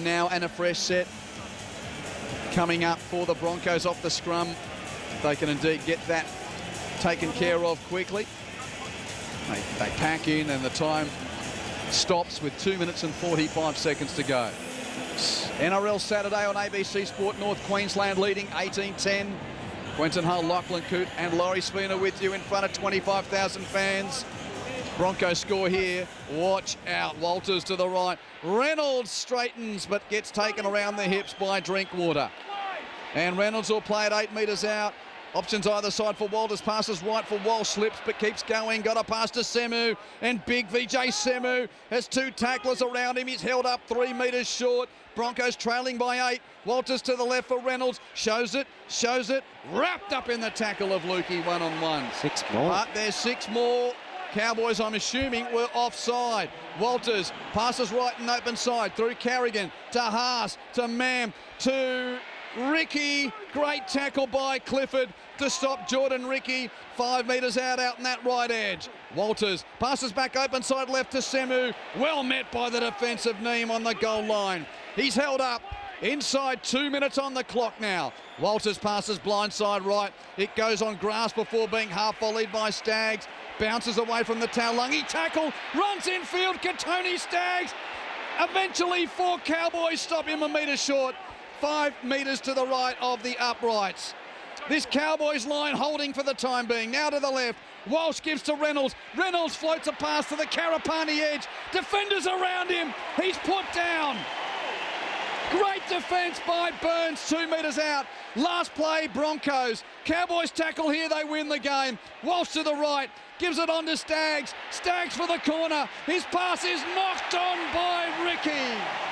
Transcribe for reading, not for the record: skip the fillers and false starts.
now and a fresh set coming up for the Broncos off the scrum. They can indeed get that taken care of quickly. They pack in and the time stops with 2 minutes and 45 seconds to go. NRL Saturday on ABC Sport. North Queensland leading 18-10. Quentin Hull, Lachlan Coote and Laurie Spina with you in front of 25,000 fans. Broncos score here. Watch out. Walters to the right. Reynolds straightens but gets taken around the hips by Drinkwater. And Reynolds will play it 8 metres out. Options either side for Walters. Passes right for Walsh. Slips but keeps going. Got a pass to Semu. And big Vijay Semu has 2 tacklers around him. He's held up 3 metres short. Broncos trailing by 8. Walters to the left for Reynolds. Shows it. Wrapped up in the tackle of Lukey one-on-one. 6 more. But there's 6 more. Cowboys, I'm assuming, were offside. Walters passes right and open side through Carrigan to Haas to Mam to Ricky. Great tackle by Clifford to stop Jordan Ricky. 5 metres out in that right edge. Walters passes back open side left to Semu. Well met by the defensive Neem on the goal line. He's held up. Inside 2 minutes on the clock now. Walters passes blindside right. It goes on grass before being half volleyed by Staggs. Bounces away from the Taulungi tackle. Runs infield. Katoni Staggs. Eventually 4 Cowboys stop him a metre short. 5 metres to the right of the uprights. This Cowboys line holding for the time being. Now to the left. Walsh gives to Reynolds. Reynolds floats a pass to the Karapani edge. Defenders around him. He's put down. Great defence by Burns, 2 metres out. Last play, Broncos. Cowboys tackle here, they win the game. Walsh to the right, gives it on to Staggs. Staggs for the corner. His pass is knocked on by Ricky.